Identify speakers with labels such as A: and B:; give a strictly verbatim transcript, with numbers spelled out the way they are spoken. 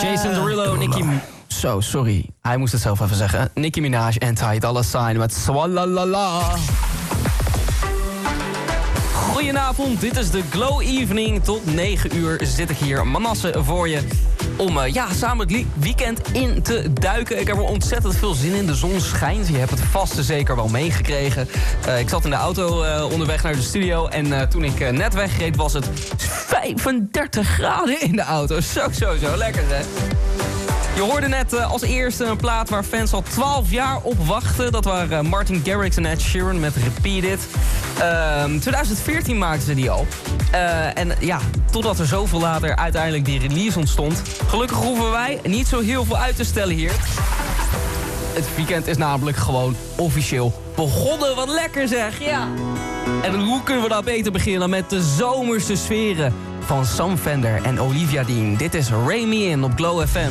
A: Jason Derulo, Nicki... Zo, sorry. Hij moest het zelf even zeggen. Nicki Minaj en Ty Dolla Sign met Swalala. Goedenavond, dit is de Glow Evening. Tot negen uur zit ik hier, Manasse, voor je. Om uh, ja, samen het weekend in te duiken. Ik heb er ontzettend veel zin in. De zon schijnt. Je hebt het vast en zeker wel meegekregen. Uh, ik zat in de auto uh, onderweg naar de studio. En uh, toen ik uh, net wegreed was het vijfendertig graden in de auto. Zo, zo, zo. Lekker, hè? Je hoorde net uh, als eerste een plaat waar fans al twaalf jaar op wachten. Dat waren uh, Martin Garrix en Ed Sheeran met Repeat It. Uh, twintig veertien maakten ze die al. Uh, en ja, totdat er zoveel later uiteindelijk die release ontstond. Gelukkig hoeven wij niet zo heel veel uit te stellen hier. Het weekend is namelijk gewoon officieel begonnen. Wat lekker zeg, ja. En hoe kunnen we nou beter beginnen met de zomerse sferen van Sam Fender en Olivia Dean. Dit is Ray Me In op Glow F M.